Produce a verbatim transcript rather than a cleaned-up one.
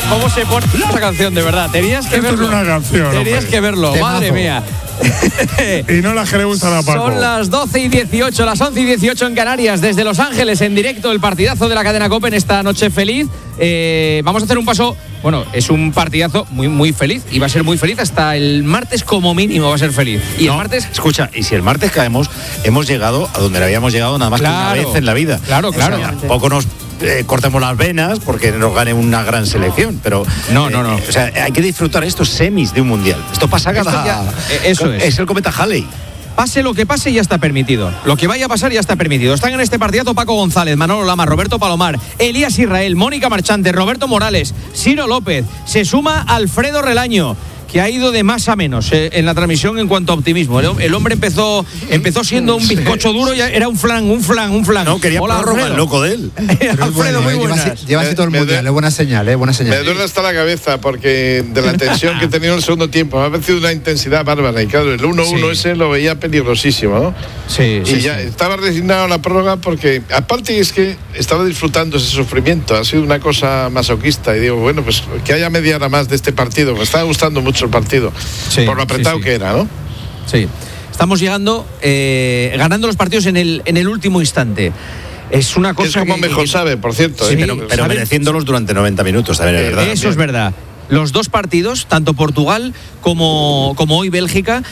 cómo se pone esa canción, de verdad. Tenías que Esto verlo. es una canción. Tenías hombre. que verlo, Temazo. madre mía. Y no la que le gustan a Paco. Son las doce y dieciocho, las once y dieciocho en Canarias, desde Los Ángeles, en directo, el partidazo de la cadena COPE en esta noche feliz. Eh, vamos a hacer un paso, bueno, es un partidazo muy, muy feliz, y va a ser muy feliz hasta el martes como mínimo, va a ser feliz. Y no, el martes... Escucha, y si el martes caemos, hemos llegado a donde habíamos llegado nada más Claro, que una vez en la vida. claro, claro. O sea, tampoco nos eh, cortemos las venas porque nos gane una gran selección, pero No, no, no. eh, o sea, hay que disfrutar estos semis de un mundial. Esto pasa cada... Esto ya- eh, eso es. Es el cometa Halley. Pase lo que pase, ya está permitido. Lo que vaya a pasar ya está permitido. Están en este partidazo Paco González, Manolo Lama, Roberto Palomar, Elías Israel, Mónica Marchante, Roberto Morales, Ciro López. Se suma Alfredo Relaño, que ha ido de más a menos eh, en la transmisión en cuanto a optimismo. El, el hombre empezó empezó siendo un bizcocho duro y era un flan, un flan, un flan. No, quería Hola, prórroga, Alfredo. el loco de él. Alfredo, muy Lleva buenas. así- Lleva así Me- todo el me mundial, duele- es buena señal, es buena señal. Me duele hasta la cabeza porque de la tensión que he tenido en el segundo tiempo me ha parecido una intensidad bárbara. Y claro, el uno uno Sí. ese lo veía peligrosísimo, ¿no? Sí, Y sí, ya sí. estaba resignado a la prórroga porque, aparte es que estaba disfrutando ese sufrimiento, ha sido una cosa masoquista. Y digo, bueno, pues que haya media hora más de este partido, me estaba gustando mucho el partido, Sí, por lo apretado sí, sí. que era, ¿no? Sí. Estamos llegando, eh, ganando los partidos en el, en el último instante. Es una Que cosa es como que- mejor que- sabe, por cierto. Sí, ¿eh? Pero, pero ¿saben? mereciéndolos durante noventa minutos, también es verdad. Eso es verdad. Los dos partidos, tanto Portugal como, como hoy Bélgica,